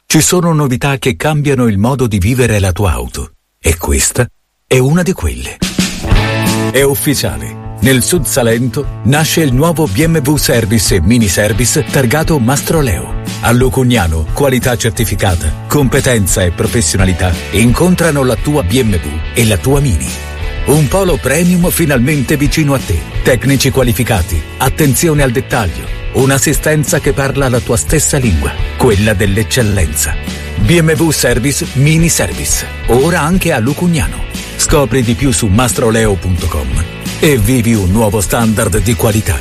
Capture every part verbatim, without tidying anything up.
Ci sono novità che cambiano il modo di vivere la tua auto. E questa è una di quelle. È ufficiale. Nel Sud Salento nasce il nuovo B M W Service e Mini Service targato Mastroleo. A Lucugnano, qualità certificata, competenza e professionalità incontrano la tua B M W e la tua Mini. Un polo premium finalmente vicino a te. Tecnici qualificati, attenzione al dettaglio, un'assistenza che parla la tua stessa lingua, quella dell'eccellenza. B M W Service Mini Service, ora anche a Lucugnano. Scopri di più su mastroleo punto com e vivi un nuovo standard di qualità.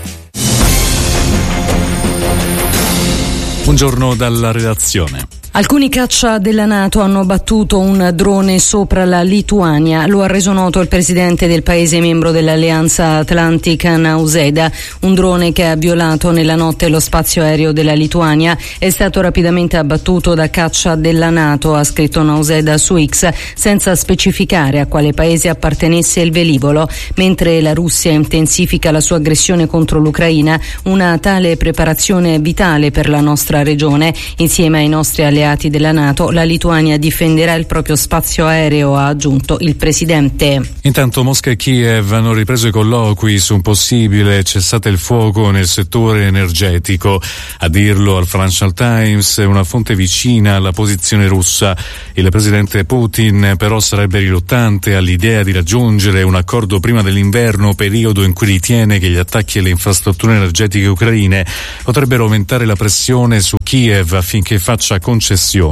Buongiorno dalla redazione. Alcuni caccia della NATO hanno battuto un drone sopra la Lituania. Lo ha reso noto il presidente del paese membro dell'Alleanza Atlantica, Nausėda. Un drone che ha violato nella notte lo spazio aereo della Lituania è stato rapidamente abbattuto da caccia della NATO, ha scritto Nausėda su X, senza specificare a quale paese appartenesse il velivolo. Mentre la Russia intensifica la sua aggressione contro l'Ucraina, una tale preparazione è vitale per la nostra regione. Insieme ai nostri alleati della NATO, la Lituania difenderà il proprio spazio aereo, ha aggiunto il presidente. Intanto Mosca e Kiev hanno ripreso i colloqui su un possibile cessate il fuoco nel settore energetico. A dirlo al Financial Times una fonte vicina alla posizione russa. Il presidente Putin però sarebbe riluttante all'idea di raggiungere un accordo prima dell'inverno, periodo in cui ritiene che gli attacchi alle infrastrutture energetiche ucraine potrebbero aumentare la pressione su Kiev affinché faccia concessioni.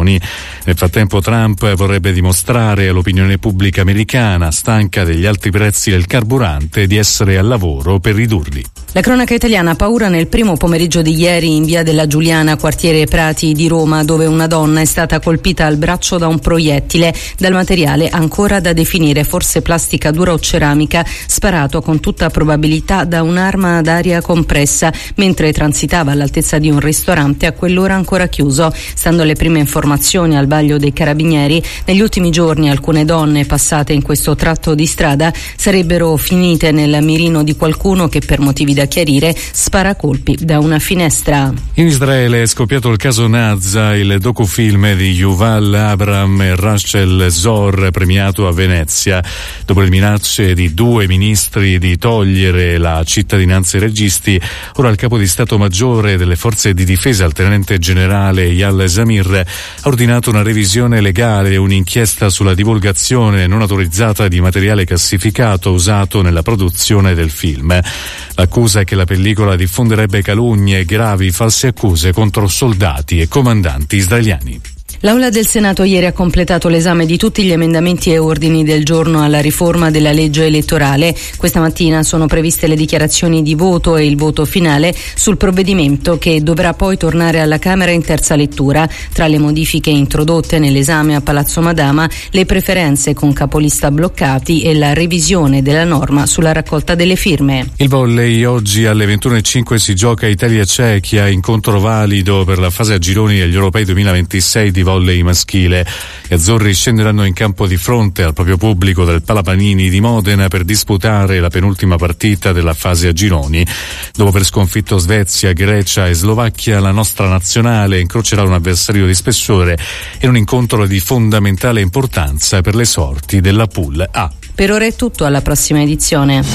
Nel frattempo Trump vorrebbe dimostrare all'opinione pubblica americana, stanca degli alti prezzi del carburante, di essere al lavoro per ridurli. La cronaca italiana ha paura nel primo pomeriggio di ieri in via della Giuliana, quartiere Prati di Roma, dove una donna è stata colpita al braccio da un proiettile dal materiale ancora da definire, forse plastica dura o ceramica, sparato con tutta probabilità da un'arma ad aria compressa mentre transitava all'altezza di un ristorante a quell'ora ancora chiuso. Stando alle prime informazioni al vaglio dei carabinieri, negli ultimi giorni alcune donne passate in questo tratto di strada sarebbero finite nel mirino di qualcuno che, per motivi da chiarire, spara colpi da una finestra. In Israele è scoppiato il caso Nazha, il docufilm di Yuval Abraham e Rachel Zor, premiato a Venezia. Dopo le minacce di due ministri di togliere la cittadinanza ai registi, ora il capo di Stato Maggiore delle Forze di Difesa, il tenente generale Eyal Zamir, ha ordinato una revisione legale e un'inchiesta sulla divulgazione non autorizzata di materiale classificato usato nella produzione del film. L'accusa è che la pellicola diffonderebbe calunnie e gravi false accuse contro soldati e comandanti israeliani. L'Aula del Senato ieri ha completato l'esame di tutti gli emendamenti e ordini del giorno alla riforma della legge elettorale. Questa mattina sono previste le dichiarazioni di voto e il voto finale sul provvedimento, che dovrà poi tornare alla Camera in terza lettura. Tra le modifiche introdotte nell'esame a Palazzo Madama, le preferenze con capolista bloccati e la revisione della norma sulla raccolta delle firme. Il volley: oggi alle ventuno e cinque si gioca Italia-Cechia, incontro valido per la fase a gironi degli Europei duemilaventisei di volley maschile. Gli azzurri scenderanno in campo di fronte al proprio pubblico del Palapanini di Modena per disputare la penultima partita della fase a gironi. Dopo aver sconfitto Svezia, Grecia e Slovacchia, la nostra nazionale incrocerà un avversario di spessore in un incontro di fondamentale importanza per le sorti della Pool A. Per ora è tutto, alla prossima edizione.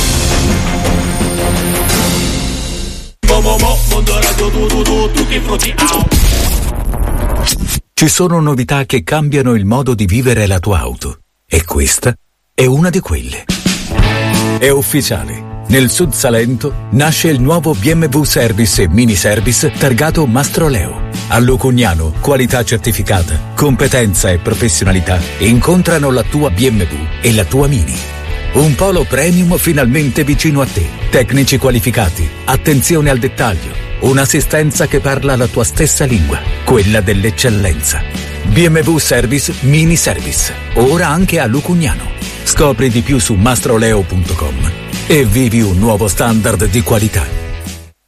Ci sono novità che cambiano il modo di vivere la tua auto. E questa è una di quelle. È ufficiale. Nel Sud Salento nasce il nuovo B M W Service e Mini Service targato Mastroleo. A Lucugnano, qualità certificata, competenza e professionalità incontrano la tua B M W e la tua Mini. Un polo premium finalmente vicino a te. Tecnici qualificati, attenzione al dettaglio, un'assistenza che parla la tua stessa lingua, quella dell'eccellenza. B M W Service Mini Service, ora anche a Lucugnano. Scopri di più su mastroleo punto com e vivi un nuovo standard di qualità.